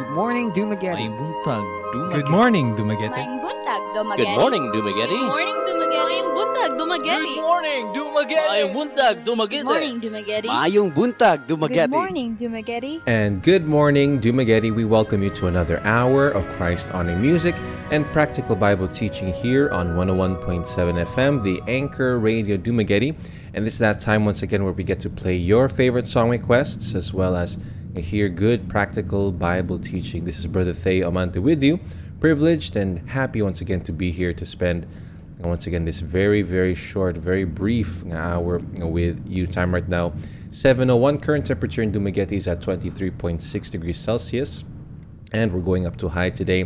morning, Dumagetti. May buntag, Good morning, Dumaguete. Maing buntag, Dumaguete. Good morning, Dumaguete. Good morning, Dumaguete. Maing buntag, Dumaguete. Good morning, Dumaguete. Mayong buntag, Dumaguete. Good morning, Dumaguete. Mayong buntag, Dumaguete. Good morning, Dumaguete. And good morning, Dumagetti. We welcome you to another hour of Christ honoring music and practical Bible teaching here on 101.7 FM, the Anchor Radio Dumagetti. And this is that time once again where we get to play your favorite song requests as well as hear good practical Bible teaching. This is Brother Theo Amante with you. Privileged and happy once again to be here to spend once again this very, very short, very brief hour with you. Time right now, 7:01. Current temperature in Dumaguete is at 23.6 degrees Celsius. And we're going up to high today,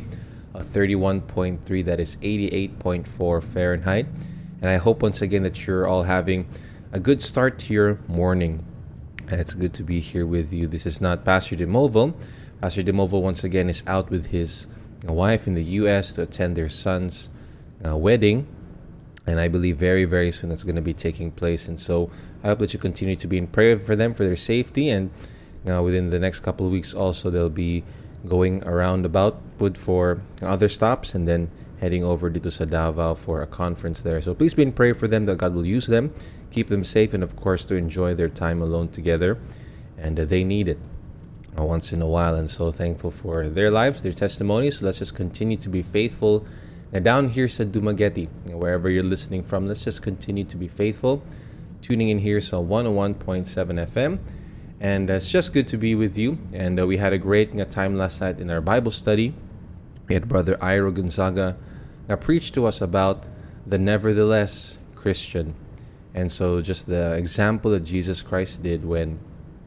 31.3. That is 88.4 Fahrenheit. And I hope once again that you're all having a good start to your morning. And it's good to be here with you. This is not Pastor DeMovo. Pastor DeMovo once again is out with his wife in the U.S. to attend their son's wedding. And I believe very, very soon that's going to be taking place. And so I hope that you continue to be in prayer for them, for their safety. And within the next couple of weeks also, they'll be going around about Wood for other stops and then heading over to Davao for a conference there. So please be in prayer for them that God will use them, keep them safe, and of course to enjoy their time alone together. And they need it once in a while. And so thankful for their lives, their testimonies. So let's just continue to be faithful. Now down here sa Dumaguete, wherever you're listening from, let's just continue to be faithful. Tuning in here sa 101.7 FM. And it's just good to be with you. And we had a great time last night in our Bible study. We had Brother Iro Gonzaga preach to us about the nevertheless Christian. And so just the example that Jesus Christ did when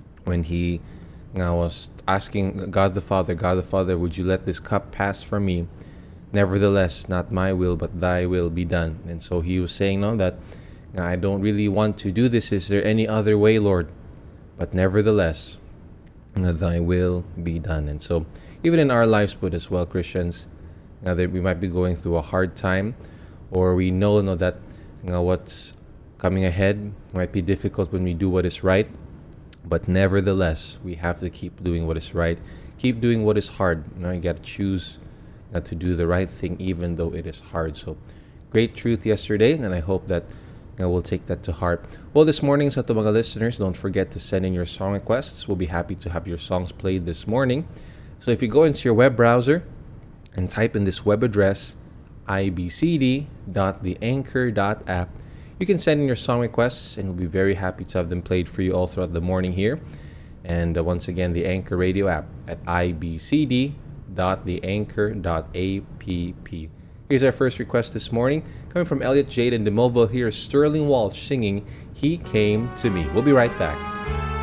he was asking God the Father, would you let this cup pass from me? Nevertheless, not my will, but thy will be done. And so he was saying that I don't really want to do this. Is there any other way, Lord? But nevertheless, thy will be done. And so even in our lives, but as well, Christians, that we might be going through a hard time, or we know that what's coming ahead might be difficult when we do what is right. But nevertheless, we have to keep doing what is right. Keep doing what is hard. You got to choose to do the right thing, even though it is hard. So, great truth yesterday, and I hope that we'll take that to heart. Well, this morning, sa mga listeners, don't forget to send in your song requests. We'll be happy to have your songs played this morning. So if you go into your web browser and type in this web address, ibcd.theanchor.app, you can send in your song requests, and we'll be very happy to have them played for you all throughout the morning here. And once again, the Anchor Radio app at ibcd.theanchor.app. Here's our first request this morning, coming from Elliot Jade and DeMovo. Here's Sterling Walsh singing, He Came to Me. We'll be right back.